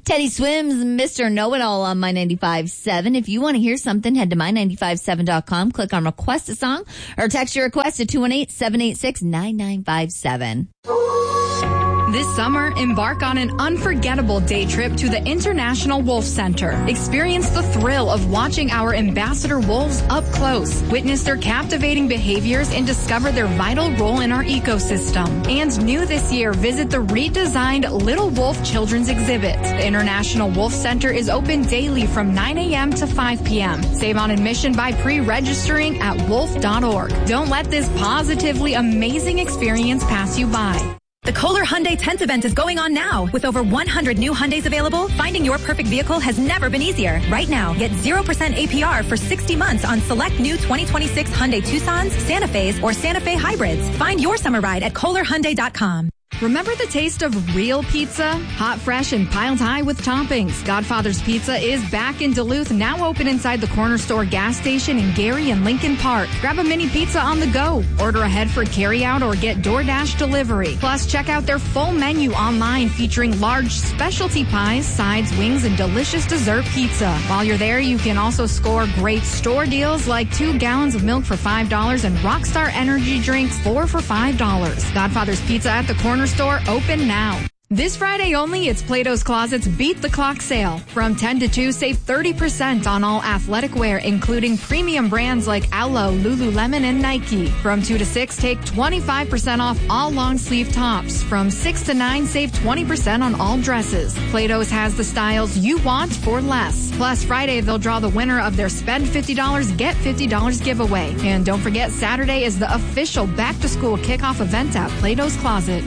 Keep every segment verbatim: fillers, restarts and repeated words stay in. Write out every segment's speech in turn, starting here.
Teddy Swims, Mister Know-It-All on My ninety-five point seven. If you want to hear something, head to my ninety-five seven dot com, click on Request a Song, or text your request to two one eight, seven eight six, nine nine five seven. This summer, embark on an unforgettable day trip to the International Wolf Center. Experience the thrill of watching our ambassador wolves up close. Witness their captivating behaviors and discover their vital role in our ecosystem. And new this year, visit the redesigned Little Wolf Children's Exhibit. The International Wolf Center is open daily from nine a.m. to five p.m. Save on admission by pre-registering at wolf dot org. Don't let this positively amazing experience pass you by. The Kohler Hyundai tenth event is going on now. With over one hundred new Hyundais available, finding your perfect vehicle has never been easier. Right now, get zero percent A P R for sixty months on select new twenty twenty-six Hyundai Tucsons, Santa Fe's, or Santa Fe hybrids. Find your summer ride at Kohler Hyundai dot com. Remember the taste of real pizza? Hot, fresh, and piled high with toppings. Godfather's Pizza is back in Duluth, now open inside the Corner Store gas station in Gary and Lincoln Park. Grab a mini pizza on the go. Order ahead for carryout or get DoorDash delivery. Plus, check out their full menu online featuring large specialty pies, sides, wings, and delicious dessert pizza. While you're there, you can also score great store deals like two gallons of milk for five dollars and Rockstar Energy drinks four for five dollars. Godfather's Pizza at the Corner Store, open now. This Friday only, it's Plato's Closet's Beat the Clock sale. From ten to two, save thirty percent on all athletic wear, including premium brands like Alo, Lululemon, and Nike. From two to six, take twenty-five percent off all long sleeve tops. From six to nine, save twenty percent on all dresses. Plato's has the styles you want for less. Plus, Friday, they'll draw the winner of their Spend fifty dollars, Get fifty dollars giveaway. And don't forget, Saturday is the official back-to-school kickoff event at Plato's Closet.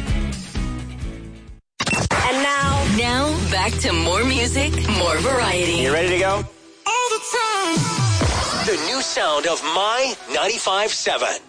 And now, now back to more music, more variety. You ready to go? All the time. The new sound of My ninety-five point seven.